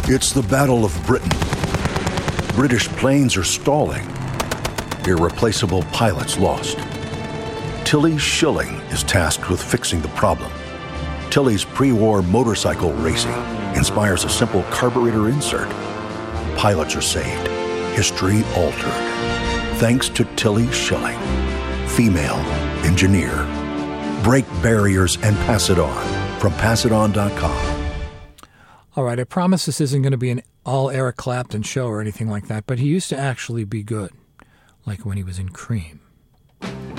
It's the Battle of Britain. British planes are stalling. Irreplaceable pilots lost. Tilly Schilling is tasked with fixing the problem. Tilly's pre-war motorcycle racing inspires a simple carburetor insert. Pilots are saved. History altered. Thanks to Tilly Schilling, female engineer. Break barriers and pass it on from passiton.com. All right, I promise this isn't going to be an all Eric Clapton show or anything like that, but he used to actually be good, like when he was in Cream.